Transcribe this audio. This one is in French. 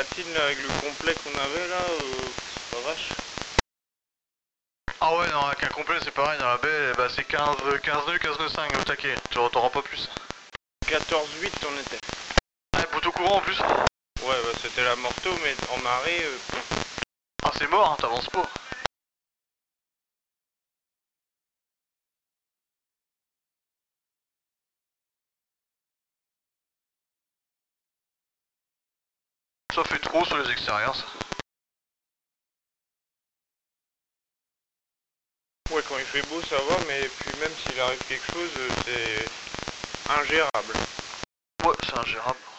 platine là, avec le complet qu'on avait là, pas vache. Ah ouais, non, avec un complet c'est pareil, dans la baie, bah, c'est 15 nœuds, 15 nœuds 5 au taquet, tu t'en pas plus. 14-8 on était. Ah, bateau courant en plus. Ouais, bah c'était la morteau, mais en marée... Ah, c'est mort, hein, t'avances pas. Ça fait trop sur les extérieurs, ça. Ouais, quand il fait beau ça va, mais puis même s'il arrive quelque chose, c'est ingérable. Ouais, c'est ingérable.